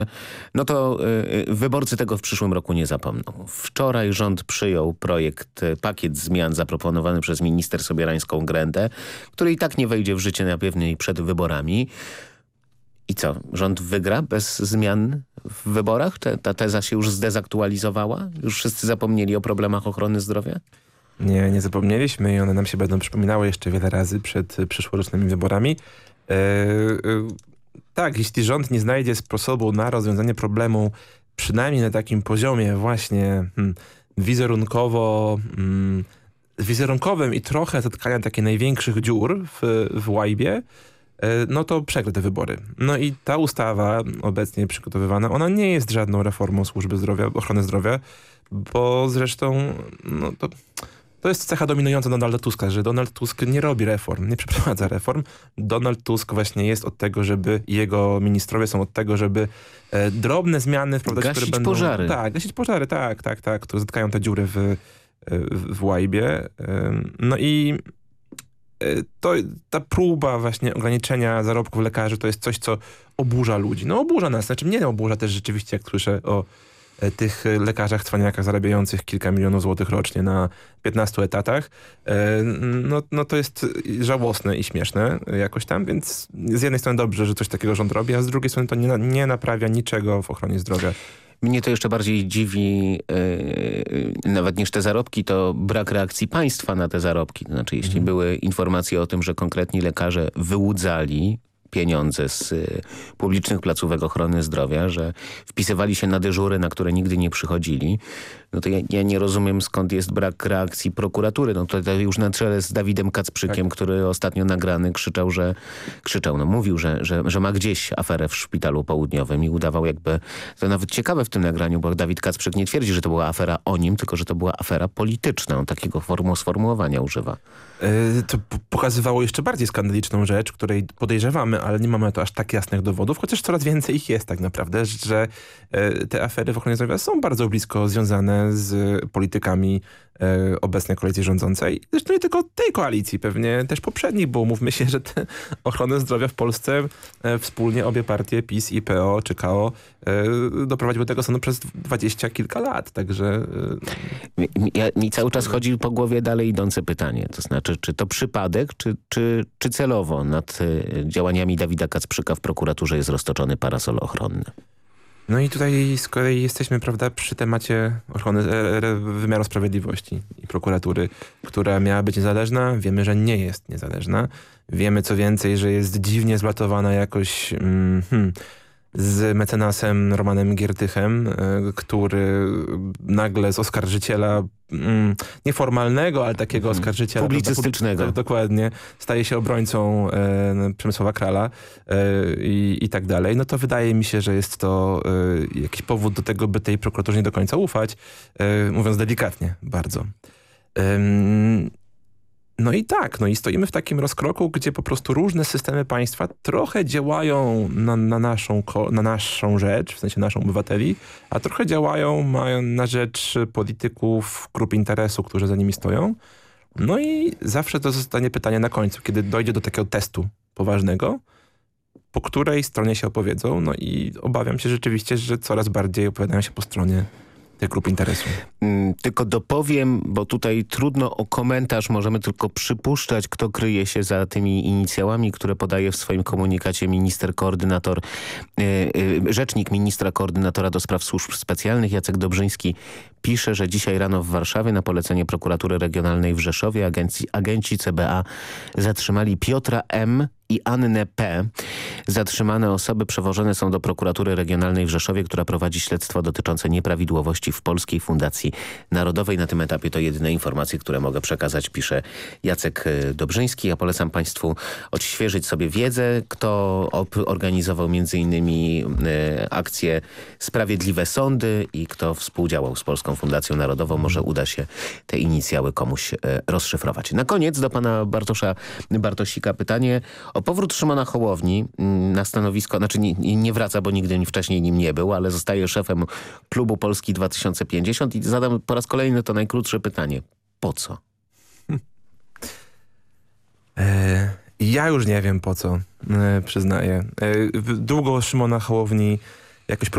No to wyborcy tego w przyszłym roku nie zapomną. Wczoraj rząd przyjął pakiet zmian zaproponowany przez minister Sobierańską-Grędę, który i tak nie wejdzie w życie na pewno przed wyborami. I co? Rząd wygra bez zmian w wyborach? Ta teza się już zdezaktualizowała? Już wszyscy zapomnieli o problemach ochrony zdrowia? Nie zapomnieliśmy i one nam się będą przypominały jeszcze wiele razy przed przyszłorocznymi wyborami. Tak, jeśli rząd nie znajdzie sposobu na rozwiązanie problemu, przynajmniej na takim poziomie właśnie wizerunkowym i trochę zatkania takich największych dziur w łajbie, no to przegra te wybory. No i ta ustawa obecnie przygotowywana, ona nie jest żadną reformą służby zdrowia, ochrony zdrowia, bo zresztą no to jest cecha dominująca Donalda Tuska, że Donald Tusk nie robi reform, nie przeprowadza reform. Donald Tusk właśnie jest od tego, żeby jego ministrowie są od tego, żeby drobne zmiany wprowadzać, które będą... pożary. Tak, gasić pożary, tak, które zatkają te dziury w łajbie. No i ta próba właśnie ograniczenia zarobków lekarzy to jest coś, co oburza ludzi. No oburza nas, znaczy mnie oburza też rzeczywiście, jak słyszę o tych lekarzach, cwaniakach zarabiających kilka milionów złotych rocznie na 15 etatach. No to jest żałosne i śmieszne jakoś tam, więc z jednej strony dobrze, że coś takiego rząd robi, a z drugiej strony to nie naprawia niczego w ochronie zdrowia. Mnie to jeszcze bardziej dziwi, nawet niż te zarobki, to brak reakcji państwa na te zarobki. To znaczy, jeśli były informacje o tym, że konkretni lekarze wyłudzali pieniądze z publicznych placówek ochrony zdrowia, że wpisywali się na dyżury, na które nigdy nie przychodzili, no to ja nie rozumiem, skąd jest brak reakcji prokuratury. No to już na czele z Dawidem Kacprzykiem, tak, który ostatnio nagrany mówił, że ma gdzieś aferę w szpitalu południowym i udawał jakby, to nawet ciekawe w tym nagraniu, bo Dawid Kacprzyk nie twierdzi, że to była afera o nim, tylko że to była afera polityczna. On takiego sformułowania używa. To pokazywało jeszcze bardziej skandaliczną rzecz, której podejrzewamy, ale nie mamy to aż tak jasnych dowodów, chociaż coraz więcej ich jest tak naprawdę, że te afery w ochronie zdrowia są bardzo blisko związane z politykami obecnej koalicji rządzącej. Zresztą nie tylko tej koalicji, pewnie też poprzednich, bo mówmy się, że tę ochronę zdrowia w Polsce wspólnie obie partie, PiS i PO czy KO, doprowadziły do tego stanu przez 20 kilka lat, także... Mi cały czas chodzi po głowie dalej idące pytanie, to znaczy, czy to przypadek, czy celowo nad działaniami Dawida Kacprzyka w prokuraturze jest roztoczony parasol ochronny? No i tutaj z kolei jesteśmy, prawda, przy temacie ochrony wymiaru sprawiedliwości i prokuratury, która miała być niezależna. Wiemy, że nie jest niezależna. Wiemy co więcej, że jest dziwnie zblatowana jakoś z mecenasem Romanem Giertychem, który nagle z oskarżyciela nieformalnego, ale takiego oskarżyciela publicystycznego. Dokładnie, staje się obrońcą Przemysława Krala i tak dalej. No to wydaje mi się, że jest to jakiś powód do tego, by tej prokuraturze nie do końca ufać, mówiąc delikatnie bardzo. No i tak, no i stoimy w takim rozkroku, gdzie po prostu różne systemy państwa trochę działają na naszą rzecz, w sensie naszą obywateli, a trochę mają na rzecz polityków, grup interesu, którzy za nimi stoją. No i zawsze to zostanie pytanie na końcu, kiedy dojdzie do takiego testu poważnego, po której stronie się opowiedzą. No i obawiam się rzeczywiście, że coraz bardziej opowiadają się po stronie tych grup interesu. Tylko dopowiem, bo tutaj trudno o komentarz, możemy tylko przypuszczać, kto kryje się za tymi inicjałami, które podaje w swoim komunikacie rzecznik ministra koordynatora do spraw służb specjalnych Jacek Dobrzyński. Pisze, że dzisiaj rano w Warszawie na polecenie prokuratury regionalnej w Rzeszowie agenci CBA zatrzymali Piotra M. i Annę P. Zatrzymane osoby przewożone są do prokuratury regionalnej w Rzeszowie, która prowadzi śledztwo dotyczące nieprawidłowości w Polskiej Fundacji Narodowej. Na tym etapie to jedyne informacje, które mogę przekazać, pisze Jacek Dobrzyński. Ja polecam Państwu odświeżyć sobie wiedzę, kto organizował m.in. akcję Sprawiedliwe Sądy i kto współdziałał z Polską Fundacją Narodową. Może uda się te inicjały komuś rozszyfrować. Na koniec do pana Bartosika pytanie o powrót Szymona Hołowni na stanowisko, znaczy nie wraca, bo nigdy wcześniej nim nie był, ale zostaje szefem klubu Polski 2050 i zadam po raz kolejny to najkrótsze pytanie. Po co? Ja już nie wiem po co, przyznaję. Długo Szymona Hołowni jakoś